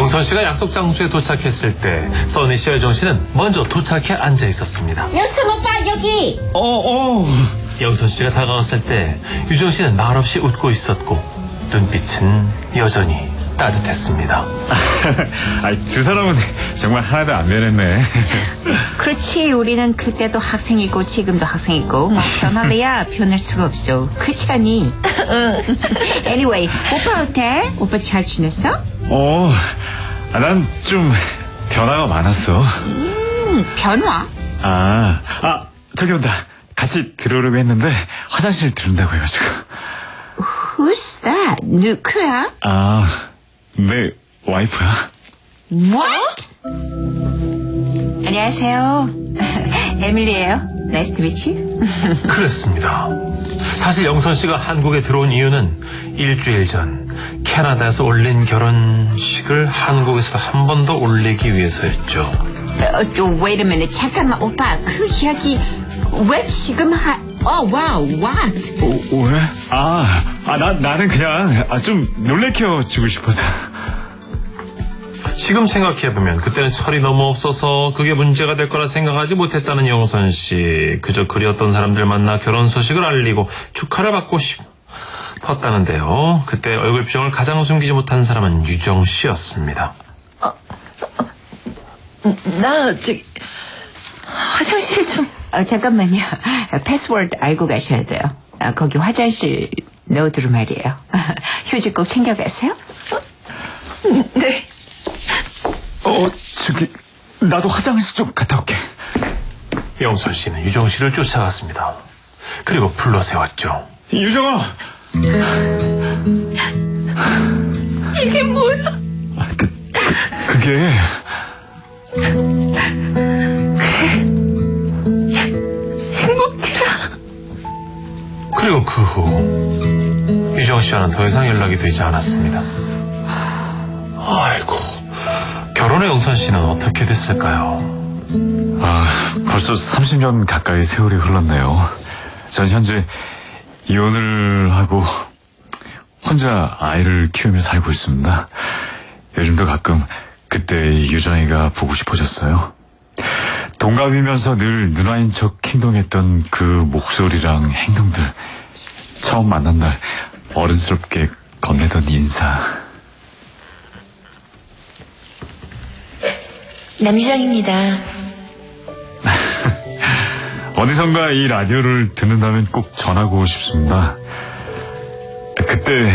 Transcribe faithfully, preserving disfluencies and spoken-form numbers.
영선 씨가 약속 장소에 도착했을 때 써니 씨와 유정 씨는 먼저 도착해 앉아 있었습니다. 영선 오빠 여기. 어, 어. 영선 씨가 다가왔을 때 유정 씨는 말없이 웃고 있었고 눈빛은 여전히 따뜻했습니다. 아이, 두 사람은 정말 하나도 안 변했네. 그렇지, 우리는 그때도 학생이고 지금도 학생이고 뭐 변할래야 변할 수가 없어. 그렇지 않니? Anyway, 오빠 어때? 오빠 잘 지냈어? 어, 아, 난 좀 변화가 많았어. 음, 변화? 아, 아, 저기 온다. 같이 들어오려고 했는데 화장실 들른다고 해가지고. Who's that? 누구야? 아, 내 와이프야. What? 안녕하세요. 에밀리예요. Nice to meet you. 그랬습니다. 사실 영선 씨가 한국에 들어온 이유는 일주일 전 캐나다에서 올린 결혼식을 한국에서 한 번 더 올리기 위해서였죠. 어, 좀 wait a minute. 잠깐만, 오빠. 그 이야기 왜 지금 하... 어, 와우, what? 오, 왜? 아, 아, 나, 나는 그냥 아, 좀 놀래켜 주고 싶어서. 지금 생각해보면 그때는 철이 너무 없어서 그게 문제가 될 거라 생각하지 못했다는 영선 씨. 그저 그리웠던 사람들 만나 결혼 소식을 알리고 축하를 받고 싶었다는데요. 그때 얼굴 표정을 가장 숨기지 못한 사람은 유정 씨였습니다. 어, 어, 나 저기 화장실 좀. 어, 잠깐만요. 패스워드 알고 가셔야 돼요. 아, 거기 화장실 넣어두루 말이에요. 휴지 꼭 챙겨가세요. 네. 어, 저기 나도 화장실 좀 갔다 올게. 영선 씨는 유정 씨를 쫓아갔습니다. 그리고 불러 세웠죠. 유정아. 이게 뭐야? 아, 그, 그 그게. 행복해라. 그리고 그 후 유정 씨와는 더 이상 연락이 되지 않았습니다. 아이고, 결혼의 영선 씨는 어떻게 됐을까요? 아, 벌써 삼십 년 가까이 세월이 흘렀네요. 전 현재 이혼을 하고 혼자 아이를 키우며 살고 있습니다. 요즘도 가끔 그때 유정이가 보고 싶어졌어요. 동갑이면서 늘 누나인 척 행동했던 그 목소리랑 행동들, 처음 만난 날 어른스럽게 건네던 인사. 남유정입니다. 어디선가 이 라디오를 듣는다면 꼭 전하고 싶습니다. 그때